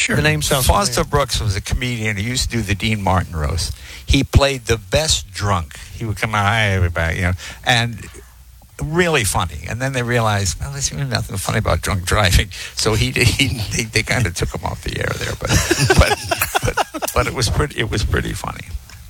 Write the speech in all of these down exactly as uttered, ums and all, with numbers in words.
Sure. The name sounds Foster familiar. Brooks was a comedian who used to do the Dean Martin roast. He played the best drunk. He would come out, hi, everybody, you know, and really funny. And then they realized, well, there's really nothing funny about drunk driving. So he, he they, they kind of took him off the air there, but but but, but it was pretty it was pretty funny.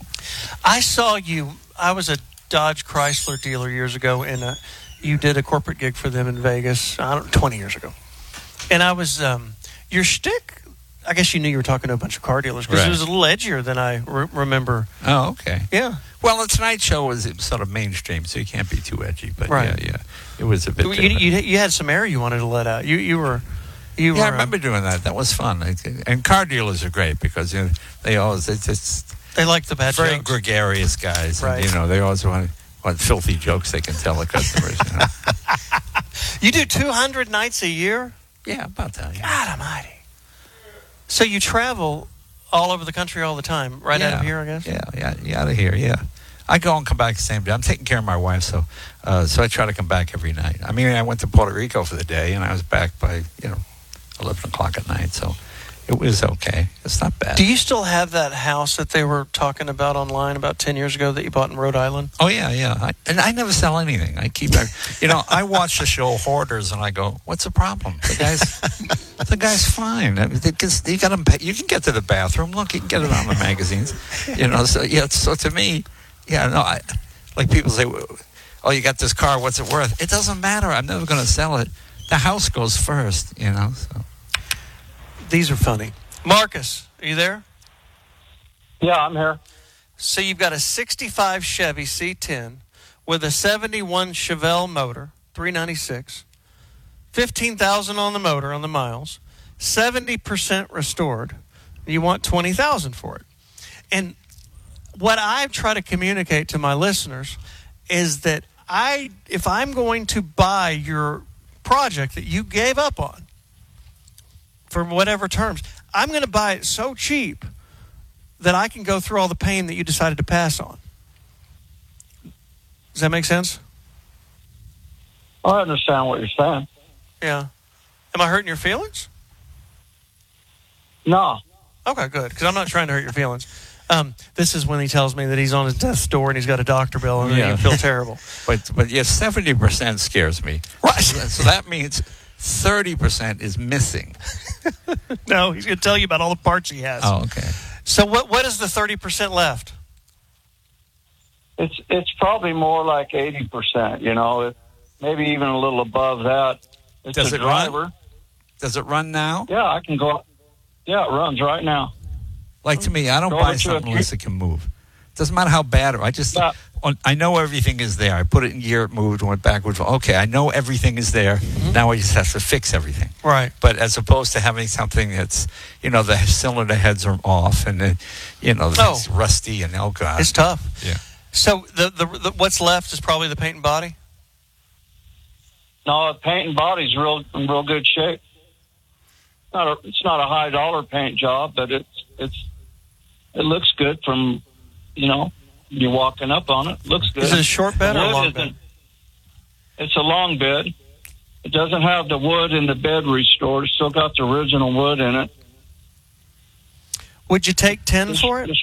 I saw you. I was a Dodge Chrysler dealer years ago, and uh, you did a corporate gig for them in Vegas. I don't twenty years ago, and I was um, your shtick. I guess you knew you were talking to a bunch of car dealers because Right. it was a little edgier than I re- remember. Oh, okay. Yeah. Well, the Tonight Show was sort of mainstream, so you can't be too edgy. But Right. yeah, yeah, it was a bit. You, different. you, you had some air you wanted to let out. You you were you yeah, were. I remember doing that. That was fun. And car dealers are great because you know, they always it's just Um, they like the bad very jokes. gregarious guys. Right. And, you know, they always want want filthy jokes they can tell the customers. You know? You do two hundred nights a year? Yeah, about that. Yeah. God almighty. So you travel all over the country all the time, right out of Yeah. here, I guess? Yeah, yeah, yeah, out of here. Yeah, I go and come back the same day. I'm taking care of my wife, so uh, so I try to come back every night. I mean, I went to Puerto Rico for the day, and I was back by you know eleven o'clock at night. So it was okay. It's not bad. Do you still have that house that they were talking about online about ten years ago that you bought in Rhode Island? Oh yeah, yeah. I, and I never sell anything. I keep, you know, I watch the show Hoarders, and I go, "What's the problem? The guy's, the guy's fine. I mean, they can, you got him. You can get to the bathroom. Look, you can get it on the magazines. You know, so yeah. So to me, yeah, no. I like people say, "Oh, you got this car. What's it worth?" It doesn't matter. I'm never going to sell it. The house goes first. You know. So. These are funny. Marcus, are you there? Yeah, I'm here. So you've got a sixty-five Chevy C ten with a seventy-one Chevelle motor, three ninety-six, fifteen thousand on the motor on the miles, seventy percent restored. You want twenty thousand for it. And what I try to communicate to my listeners is that I, if I'm going to buy your project that you gave up on for whatever terms, I'm going to buy it so cheap that I can go through all the pain that you decided to pass on. Does that make sense? I understand what you're saying. Yeah. Am I hurting your feelings? No. Okay, good, because I'm not trying to hurt your feelings. Um, this is when he tells me that he's on his death's door and he's got a doctor bill and Yeah. he feel terrible. But but yeah, seventy percent scares me. Right. So that means thirty percent is missing. No, he's going to tell you about all the parts he has. Oh, okay. So what what is the thirty percent left? It's it's probably more like eighty percent, you know, it, maybe even a little above that. It's Does a it run? driver. Does it run now? Yeah, I can go. Yeah, it runs right now. Like to me, I don't Go buy over to something a- unless it can move. Doesn't matter how bad it. I just Yeah. on, I know everything is there. I put it in gear, it moved, went backwards. Okay, I know everything is there. Mm-hmm. Now I just have to fix everything. Right. But as opposed to having something that's, you know, the cylinder heads are off and it, you know, Oh. it's rusty and oh god, It's tough. Yeah. So the, the the what's left is probably the paint and body? No, the paint and body's real in real good shape. Not a, it's not a high dollar paint job, but it's it's it looks good from, you know, you're walking up on it. Looks good. Is it a short bed The or a wood long isn't- bed? It's a long bed. It doesn't have the wood in the bed restored. It's still got the original wood in it. Would you take ten Just- for it? just-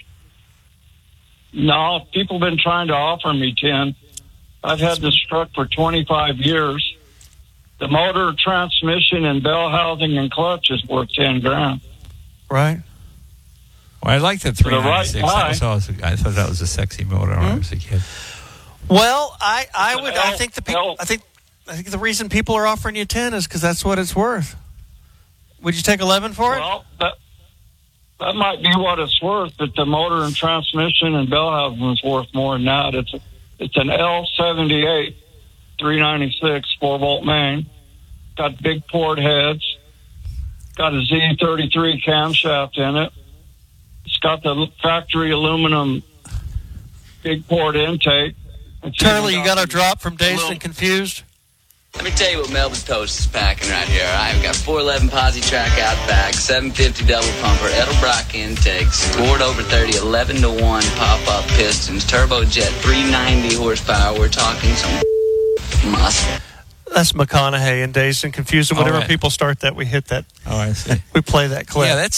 No, people have been trying to offer me ten. I've had this truck for twenty-five years. The motor, transmission, and bell housing and clutch is worth ten grand. Right. Well, I like the three right ninety-six. That eye. was always, I thought that was a sexy motor when I was a kid. Well, I, I It's would an I L- think the people L- I think I think the reason people are offering you ten is because that's what it's worth. Would you take eleven for it? Well, that that might be what it's worth, but the motor and transmission and bell housing is worth more than that. It's a, it's an L seventy-eight three ninety-six four volt main. Got big port heads. Got a Z thirty-three camshaft in it. It's got the factory aluminum big port intake. It's Turley, even you got a the- drop from Dazed little- and Confused? Let me tell you what Melvin's Toast is packing right here. I've got four eleven posi track out back, seven fifty double pumper, Edelbrock intakes, Ford over thirty, eleven to one pop-up pistons, turbojet, three ninety horsepower. We're talking some muscle. That's McConaughey and Dazed and Confused. And whenever All right. people start that, we hit that. Oh, I see. We play that clip. Yeah, that's